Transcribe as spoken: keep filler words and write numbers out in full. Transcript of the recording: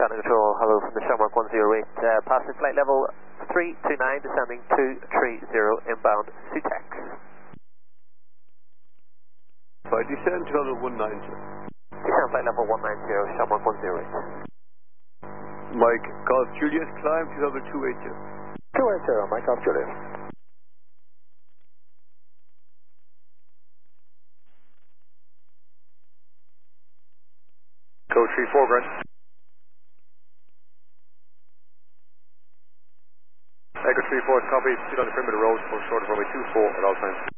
ground control, hello from the Shamrock one zero eight, uh, passing flight level three two nine, descending two three zero, inbound Sutex. Sorry, descend to level one nine zero. Descend flight level one nine zero, Shamrock one zero eight. Mike, Golf Juliet, climb to level two eight zero. two eight zero, Mike, Golf Juliet. Code three four, Brent. Echo three four, copy, sit on the perimeter road, pull short of runway two four at all times.